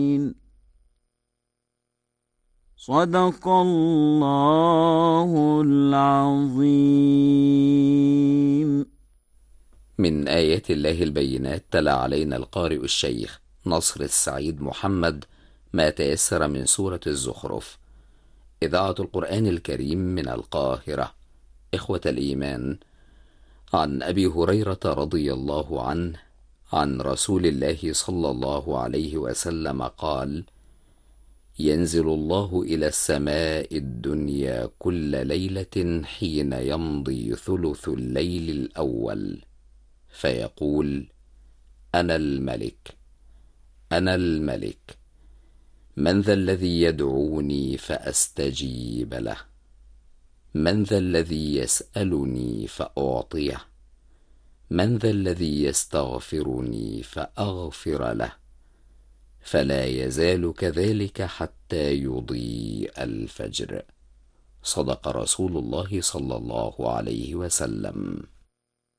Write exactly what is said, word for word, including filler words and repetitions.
صدق الله العظيم. من آيات الله البينات تلا علينا القارئ الشيخ نصر السعيد محمد ما تيسر من سورة الزخرف. إذاعة القرآن الكريم من القاهرة. إخوة الإيمان، عن أبي هريرة رضي الله عنه عن رسول الله صلى الله عليه وسلم قال: ينزل الله إلى السماء الدنيا كل ليلة حين يمضي ثلث الليل الأول، فيقول: أنا الملك أنا الملك، من ذا الذي يدعوني فأستجيب له؟ من ذا الذي يسألني فأعطيه؟ من ذا الذي يستغفرني فأغفر له؟ فلا يزال كذلك حتى يضيء الفجر. صدق رسول الله صلى الله عليه وسلم.